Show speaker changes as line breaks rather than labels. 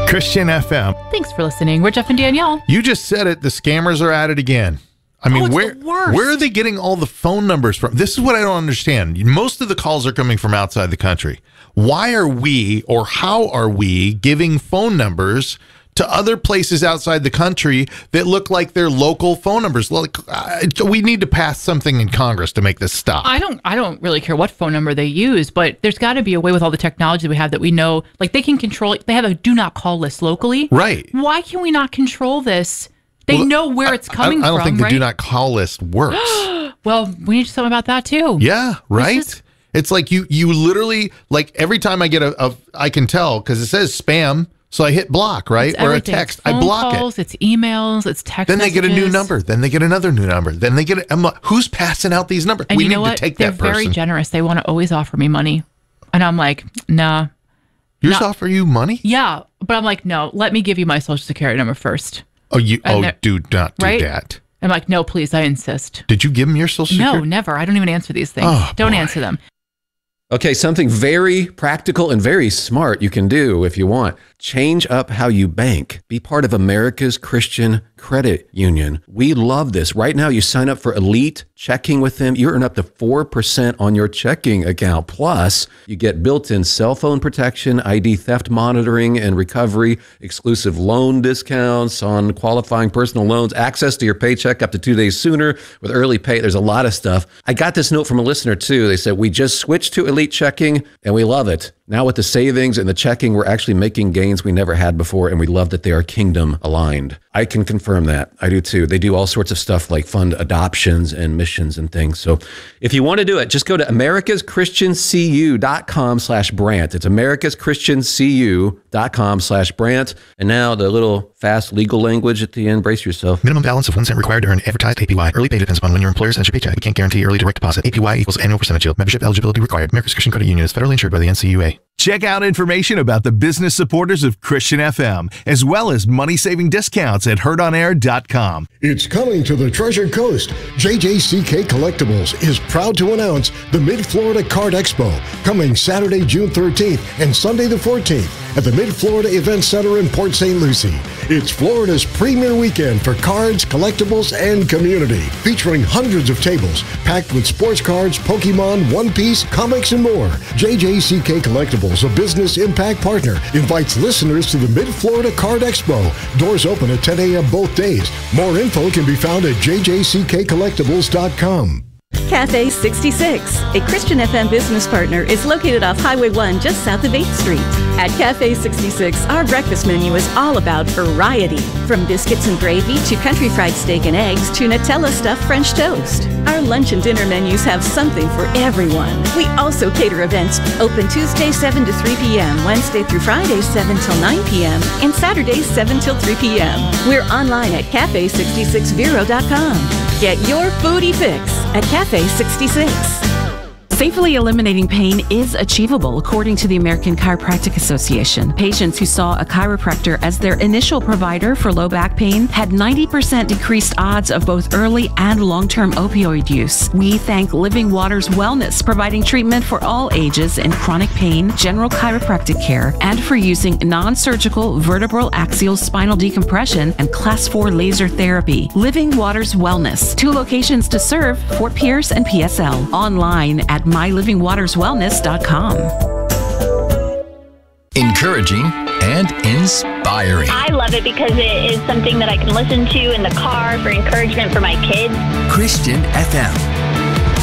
Christian FM.
Thanks for listening. We're Jeff and Danielle.
You just said it. The scammers are at it again. I mean,
it's
where
the worst.
are they getting all the phone numbers from? This is what I don't understand. Most of the calls are coming from outside the country. Why are we, or how are we, giving phone numbers to other places outside the country that look like they're local phone numbers? Like, we need to pass something in Congress to make this stop.
I don't really care what phone number they use, but there's got to be a way with all the technology that we have that we know, like they can control. They have a do not call list locally.
Right.
Why can we not control this? They know where it's coming from.
I don't think the
right?
do not call list works.
Well, we need something about that too.
Yeah, right. It's like you literally, like every time I get I can tell because it says spam. So I hit block, right? Or a text. I block
calls,
it.
It's emails, it's text
Then they
messages.
get a new number. Then they get another new number. Then they get I'm like, who's passing out these numbers?
And
we
you
need
know what?
to take
They're
that person.
very generous. They want to always offer me money. And I'm like, nah.
You just offer you money?
Yeah. But I'm like, no, let me give you my social security number first.
Do not do that.
I'm like, no, please, I insist.
Did you give them your social security?
No, never. I don't even answer these things.
Oh,
don't
boy.
answer them.
Okay, something very practical and very smart you can do if you want. Change up how you bank. Be part of America's Christian Credit Union. We love this. Right now, you sign up for Elite Checking with them. You earn up to 4% on your checking account. Plus, you get built-in cell phone protection, ID theft monitoring and recovery, exclusive loan discounts on qualifying personal loans, access to your paycheck up to 2 days sooner with early pay. There's a lot of stuff. I got this note from a listener, too. They said, we just switched to Elite Checking, and we love it. Now with the savings and the checking, we're actually making gains we never had before, and we love that they are kingdom aligned. I can confirm that. I do too. They do all sorts of stuff like fund adoptions and missions and things. So if you want to do it, just go to americaschristiancu.com/Brant. It's americaschristiancu.com/Brant. And now the little fast legal language at the end. Brace yourself.
Minimum balance of 1 cent required to earn advertised APY. Early pay depends upon when your employer sends your paycheck. We can't guarantee early direct deposit. APY equals annual percentage yield. Membership eligibility required. America's Christian Credit Union is federally insured by the NCUA.
Check out information about the business supporters of Christian FM, as well as money-saving discounts at heardonair.com.
It's coming to the Treasure Coast. JJCK Collectibles is proud to announce the Mid-Florida Card Expo coming Saturday, June 13th and Sunday the 14th at the Mid-Florida Event Center in Port St. Lucie. It's Florida's premier weekend for cards, collectibles, and community, featuring hundreds of tables packed with sports cards, Pokemon, One Piece, comics, and more. JJCK Collectibles, a business impact partner, invites listeners to the Mid-Florida Card Expo. Doors open at 10 a.m. both days. More info can be found at jjckcollectibles.com.
Cafe 66, a Christian FM business partner, is located off Highway 1 just south of 8th Street. At Cafe 66, our breakfast menu is all about variety, from biscuits and gravy to country fried steak and eggs to Nutella stuffed French toast. Our lunch and dinner menus have something for everyone. We also cater events, open Tuesday 7 to 3 p.m., Wednesday through Friday 7 till 9 p.m., and Saturdays 7 till 3 p.m. We're online at cafe66vero.com. Get your foodie fix at Cafe 66.
Safely eliminating pain is achievable, according to the American Chiropractic Association. Patients who saw a chiropractor as their initial provider for low back pain had 90% decreased odds of both early and long-term opioid use. We thank Living Waters Wellness, providing treatment for all ages in chronic pain, general chiropractic care, and for using non-surgical vertebral axial spinal decompression and Class 4 laser therapy. Living Waters Wellness, 2 locations to serve, Fort Pierce and PSL. Online at mylivingwaterswellness.com.
Encouraging and inspiring.
I love it because it is something that I can listen to in the car for encouragement for my kids.
Christian FM.